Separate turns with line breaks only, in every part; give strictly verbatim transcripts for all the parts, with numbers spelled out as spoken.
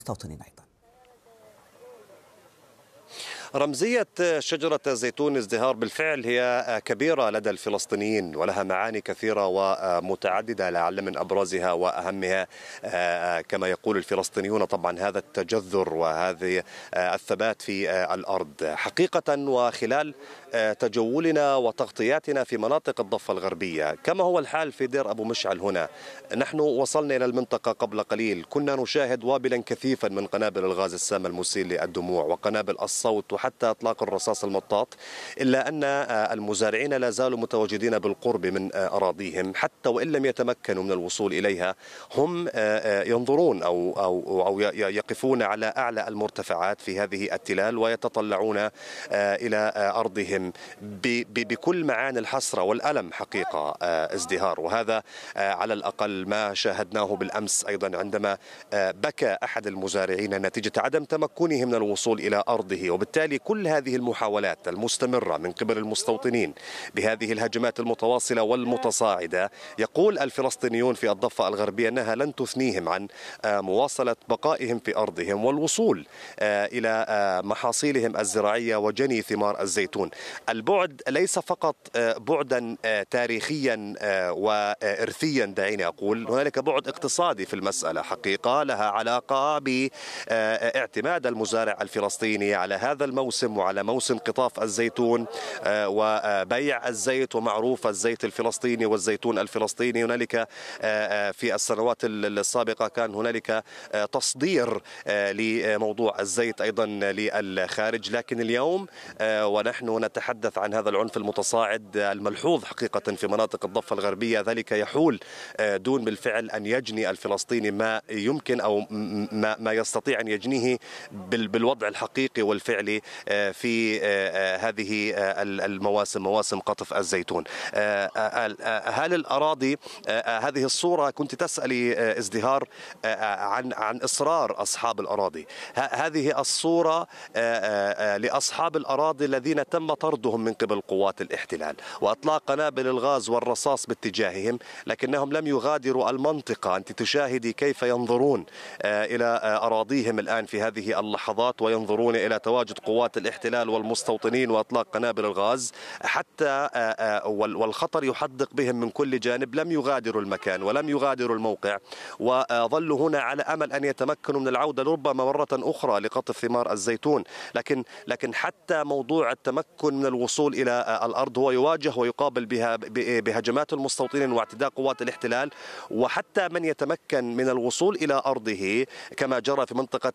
المستوطنين أيضا.
رمزية شجرة الزيتون ازدهار بالفعل هي كبيرة لدى الفلسطينيين ولها معاني كثيرة ومتعددة، لعل من أبرزها وأهمها كما يقول الفلسطينيون طبعا هذا التجذر وهذه الثبات في الأرض. حقيقة وخلال تجولنا وتغطياتنا في مناطق الضفة الغربية كما هو الحال في دير أبو مشعل هنا، نحن وصلنا إلى المنطقة قبل قليل، كنا نشاهد وابلا كثيفا من قنابل الغاز السام المسيل للدموع وقنابل الصوت وحتى اطلاق الرصاص المطاط، الا ان المزارعين لا زالوا متواجدين بالقرب من اراضيهم، حتى وان لم يتمكنوا من الوصول اليها هم ينظرون او او او يقفون على اعلى المرتفعات في هذه التلال ويتطلعون الى ارضهم بكل معاني الحسره والالم. حقيقه ازدهار، وهذا على الاقل ما شاهدناه بالامس ايضا عندما بكى احد المزارعين نتيجه عدم تمكنه من الوصول الى ارضه. وبالتالي كل هذه المحاولات المستمرة من قبل المستوطنين بهذه الهجمات المتواصلة والمتصاعدة، يقول الفلسطينيون في الضفة الغربية أنها لن تثنيهم عن مواصلة بقائهم في أرضهم والوصول إلى محاصيلهم الزراعية وجني ثمار الزيتون. البعد ليس فقط بعدا تاريخيا وإرثيا، دعيني أقول هنالك بعد اقتصادي في المسألة حقيقة لها علاقة باعتماد المزارع الفلسطيني على هذا الموسم وعلى موسم قطاف الزيتون وبيع الزيت، ومعروف الزيت الفلسطيني والزيتون الفلسطيني. هنالك في السنوات السابقة كان هنالك تصدير لموضوع الزيت أيضا للخارج، لكن اليوم ونحن نتحدث عن هذا العنف المتصاعد الملحوظ حقيقة في مناطق الضفة الغربية، ذلك يحول دون بالفعل أن يجني الفلسطيني ما يمكن أو ما, ما يستطيع أن يجنيه بالوضع الحقيقي والفعلي في هذه المواسم، مواسم قطف الزيتون. هل الأراضي هذه الصورة كنت تسألي ازدهار عن عن إصرار أصحاب الأراضي، هذه الصورة لأصحاب الأراضي الذين تم طردهم من قبل قوات الاحتلال وأطلاق قنابل الغاز والرصاص باتجاههم، لكنهم لم يغادروا المنطقة. أنت تشاهدي كيف ينظرون إلى أراضيهم الآن في هذه اللحظات وينظرون إلى تواجد قوات الاحتلال والمستوطنين وأطلاق قنابل الغاز، حتى والخطر يحدق بهم من كل جانب، لم يغادروا المكان ولم يغادروا الموقع وظلوا هنا على أمل أن يتمكنوا من العودة ربما مرة أخرى لقطف ثمار الزيتون. لكن لكن حتى موضوع التمكن من الوصول إلى الأرض هو يواجه ويقابل بها بهجمات المستوطنين واعتداء قوات الاحتلال، وحتى من يتمكن من الوصول إلى أرضه كما جرى في منطقة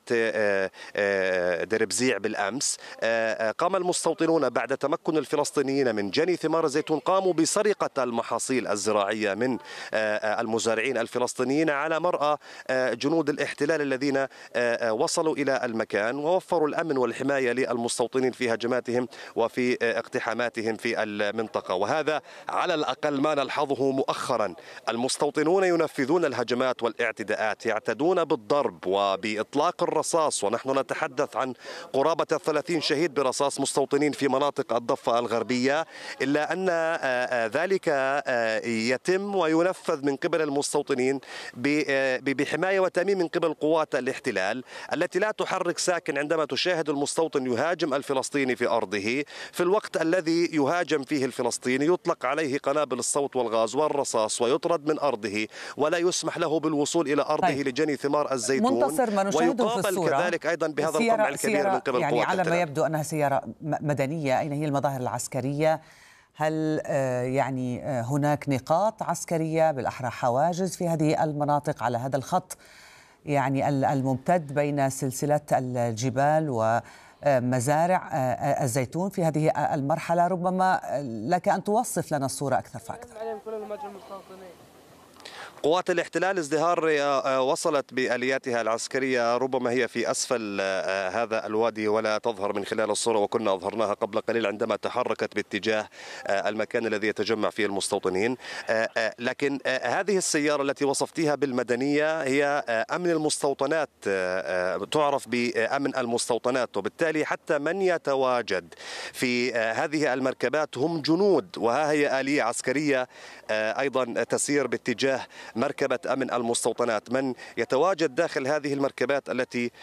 دربزيع بالأمس، قام المستوطنون بعد تمكن الفلسطينيين من جني ثمار الزيتون قاموا بسرقة المحاصيل الزراعية من المزارعين الفلسطينيين على مرأى جنود الاحتلال الذين وصلوا إلى المكان ووفروا الأمن والحماية للمستوطنين في هجماتهم وفي اقتحاماتهم في المنطقة. وهذا على الأقل ما نلحظه مؤخرا، المستوطنون ينفذون الهجمات والاعتداءات، يعتدون بالضرب وبإطلاق الرصاص، ونحن نتحدث عن قرابة ثلاثين شهيد برصاص مستوطنين في مناطق الضفة الغربية، إلا أن ذلك يتم وينفذ من قبل المستوطنين بحماية وتأمين من قبل قوات الاحتلال التي لا تحرك ساكن عندما تشاهد المستوطن يهاجم الفلسطيني في أرضه. في الوقت الذي يهاجم فيه الفلسطيني يطلق عليه قنابل الصوت والغاز والرصاص ويطرد من أرضه ولا يسمح له بالوصول إلى أرضه طيب. لجني ثمار الزيتون،
منتصر ما نشاهده في الصورة
كذلك أيضا بهذا الطمع الكبير من قبل
يعني
قوات
على
الاحتلال.
ما يبدو أنها سيارة مدنية. أين هي المظاهر العسكرية؟ هل يعني هناك نقاط عسكرية بالأحرى حواجز في هذه المناطق على هذا الخط يعني الممتد بين سلسلة الجبال ومزارع الزيتون في هذه المرحلة؟ ربما لك أن توصف لنا الصورة أكثر فأكثر.
قوات الاحتلال ازدهار وصلت بآلياتها العسكرية، ربما هي في أسفل هذا الوادي ولا تظهر من خلال الصورة، وكنا أظهرناها قبل قليل عندما تحركت باتجاه المكان الذي يتجمع فيه المستوطنين. لكن هذه السيارة التي وصفتيها بالمدنية هي أمن المستوطنات، تعرف بأمن المستوطنات، وبالتالي حتى من يتواجد في هذه المركبات هم جنود، وها هي آلية عسكرية أيضا تسير باتجاه مركبة أمن المستوطنات. من يتواجد داخل هذه المركبات التي